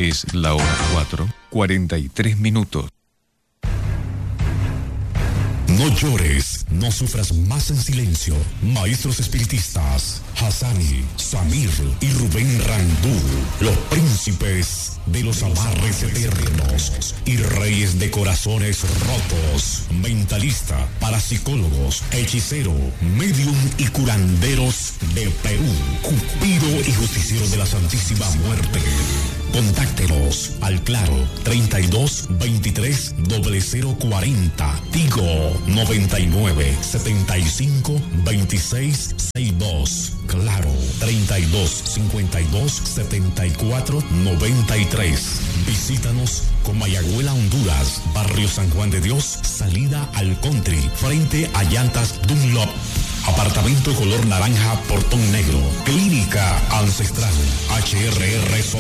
Es la hora 4:43. No llores, no sufras más en silencio. Maestros espiritistas, Hassani, Samir y Rubén Randú, los príncipes de los amarres eternos y reyes de corazones rotos, mentalista, parapsicólogos, hechicero, medium y curanderos de Perú, Cupido y justiciero de la Santísima Muerte. Contáctenos al Claro 32 23 0040, Tigo 99 75 26 62, Claro 32 52 74 93. Visítanos con Mayagüela, Honduras, Barrio San Juan de Dios, salida al Country, frente a Llantas Dunlop. Apartamento color naranja, portón negro. Clínica Ancestral, HRR